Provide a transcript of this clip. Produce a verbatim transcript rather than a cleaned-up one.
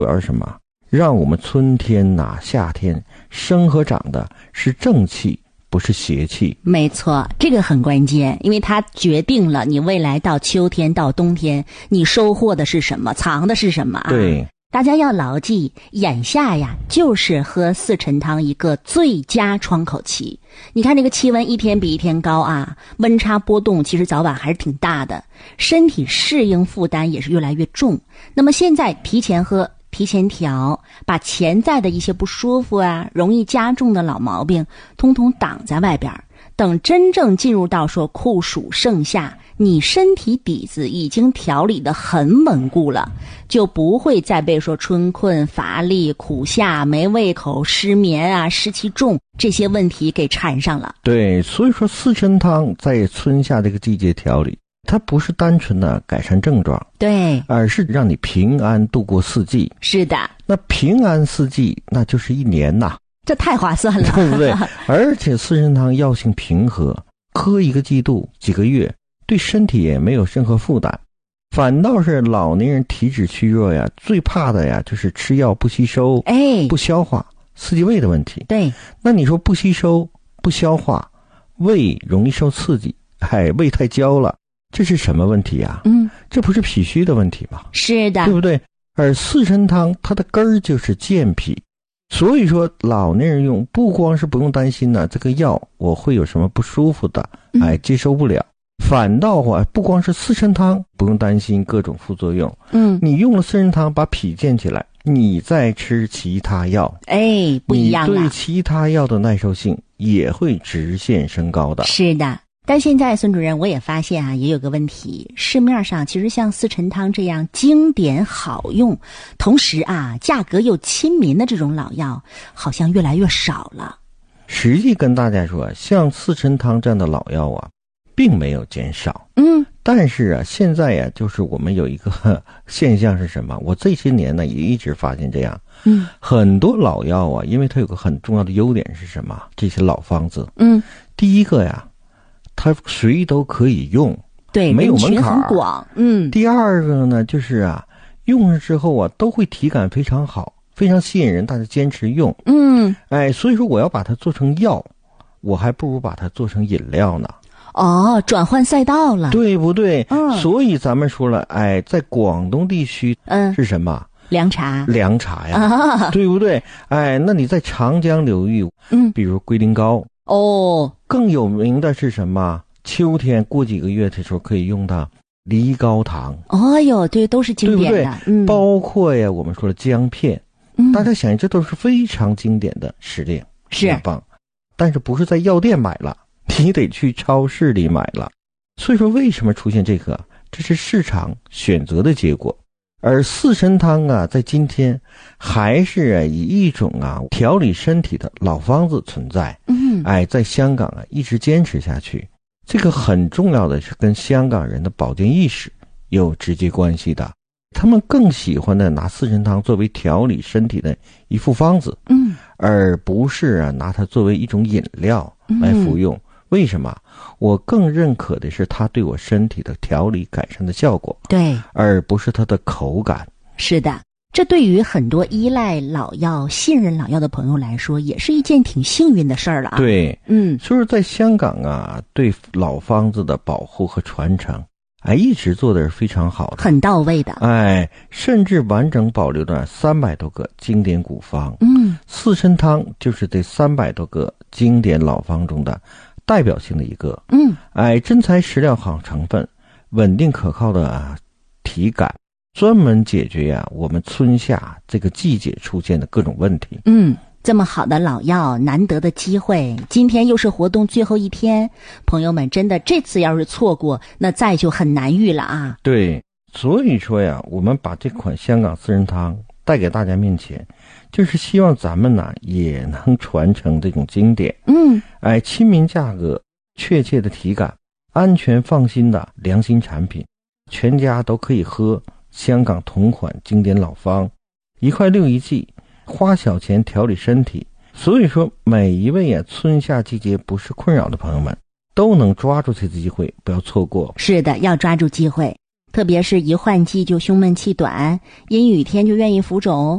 而什么？让我们春天呐、啊、夏天生和长的是正气，不是邪气。 没错，这个很关键，因为它决定了你未来到秋天到冬天你收获的是什么，藏的是什么啊。 对， 大家要牢记，眼下呀就是喝四陈汤一个最佳窗口期。你看这个气温一天比一天高啊，温差波动其实早晚还是挺大的，身体适应负担也是越来越重。那么现在提前喝，提前调，把潜在的一些不舒服啊，容易加重的老毛病通通挡在外边，等真正进入到说酷暑盛夏，你身体底子已经调理得很稳固了，就不会再被说春困乏力、苦夏没胃口、失眠啊、湿气重这些问题给缠上了。 对，所以说四陈汤在春夏这个季节调理，它不是单纯的改善症状， 对， 而是让你平安度过四季。 是的， 那平安四季那就是一年呐， 这太划算了， 对不对？而且四陈汤药性平和，喝一个季度几个月对身体也没有任何负担，反倒是老年人体质虚弱呀，最怕的呀就是吃药不吸收， 哎， 不消化，四季胃的问题。 对， 那你说不吸收不消化，胃容易受刺激，哎，胃太焦了，这是什么问题啊？ 嗯， 这不是脾虚的问题吗？ 是的， 对不对？而四陈汤它的根儿就是健脾，所以说老年人用不光是不用担心呢、啊，这个药我会有什么不舒服的，哎，接受不了。嗯，反倒啊，不光是四陈汤不用担心各种副作用， 嗯，你用了四陈汤把脾健起来，你再吃其他药， 哎，不一样了， 你对其他药的耐受性也会直线升高的。 是的。但现在孙主任我也发现啊，也有个问题，市面上其实像四陈汤这样经典好用，同时啊价格又亲民的这种老药好像越来越少了。 实际跟大家说，像四陈汤这样的老药啊并没有减少， 嗯， 但是啊现在呀、啊、就是我们有一个呵现象是什么，我这些年呢也一直发现这样， 嗯， 很多老药啊，因为它有个很重要的优点是什么，这些老方子， 嗯， 第一个呀它谁都可以用， 对， 没有门槛， 很广，嗯。 第二个呢，就是啊，用上之后啊，都会体感非常好，非常吸引人，大家坚持用， 嗯， 哎，所以说我要把它做成药，我还不如把它做成饮料呢。 哦，转换赛道了， 对不对？ 嗯， 所以咱们说了，哎，在广东地区， 嗯， 是什么？ 凉茶， 凉茶呀， 啊， 对不对？哎，那你在长江流域， 嗯， 比如龟苓膏。 哦， 更有名的是什么？秋天过几个月的时候可以用到梨膏糖。 哦哟，对，都是经典的， 对不对？ 嗯， 包括呀，我们说的姜片， 嗯， 大家想，这都是非常经典的时令， 是棒。但是不是在药店买了，你得去超市里买了。所以说，为什么出现这个？这是市场选择的结果。而四陈汤啊，在今天还是啊以一种啊调理身体的老方子存在。 嗯， 哎，在香港啊一直坚持下去，这个很重要的是跟香港人的保健意识有直接关系的。他们更喜欢的拿四陈汤作为调理身体的一副方子， 嗯， 而不是啊拿它作为一种饮料来服用。嗯，为什么？我更认可的是它对我身体的调理改善的效果， 对，而不是它的口感。 是的，这对于很多依赖老药、信任老药的朋友来说，也是一件挺幸运的事儿了啊。 对， 嗯， 所以说在香港啊，对老方子的保护和传承，哎，一直做的是非常好的， 很到位的。 哎，甚至完整保留了三百多个经典古方。 嗯， 四陈汤就是这三百多个经典老方中的代表性的一个。 嗯， 哎，真材实料好成分，稳定可靠的、啊、体感，专门解决呀、啊、我们春夏这个季节出现的各种问题。 嗯，这么好的老药，难得的机会，今天又是活动最后一天，朋友们真的这次要是错过，那再就很难遇了啊。 对，所以说呀，我们把这款香港四陈汤带给大家面前，就是希望咱们呢也能传承这种经典。 嗯， 哎，亲民价格，确切的体感，安全放心的良心产品，全家都可以喝香港同款经典老方，一块六一剂，花小钱调理身体。所以说每一位啊春夏季节不是困扰的朋友们，都能抓住这次机会，不要错过。 是的，要抓住机会。 特别是一换季就胸闷气短，阴雨天就愿意浮肿，